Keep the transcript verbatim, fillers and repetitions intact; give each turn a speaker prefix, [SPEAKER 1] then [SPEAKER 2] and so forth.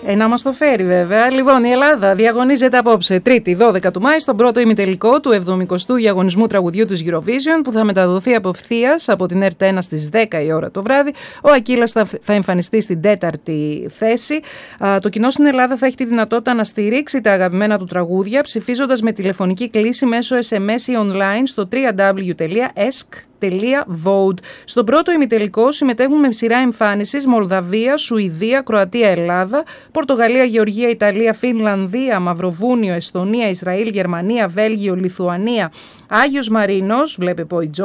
[SPEAKER 1] Ε, να μας το φέρει βέβαια. Λοιπόν, η Ελλάδα διαγωνίζεται απόψε, Τρίτη, δώδεκα του Μάη, στον πρώτο ημιτελικό του εβδομηκοστού διαγωνισμού τραγουδιού της Eurovision, που θα μεταδοθεί απευθείας από την ΕΡΤ ένα στις δέκα η ώρα το βράδυ. Ο Ακύλας θα, θα εμφανιστεί στην τέταρτη θέση. Α, το κοινό στην Ελλάδα θα έχει τη δυνατότητα να στηρίξει τα αγαπημένα του τραγούδια, ψηφίζοντας με τηλεφωνική κλήση μέσω ες εμ ες ή online στο double-u double-u double-u τελεία εσκ τελεία vote. Στον πρώτο ημιτελικό συμμετέχουν με σειρά εμφάνισης Μολδαβία, Σουηδία, Κροατία, Ελλάδα, Πορτογαλία, Γεωργία, Ιταλία, Φινλανδία, Μαυροβούνιο, Εσθονία, Ισραήλ, Γερμανία, Βέλγιο, Λιθουανία, Άγιος Μαρίνος, βλέπε Ποιτζό,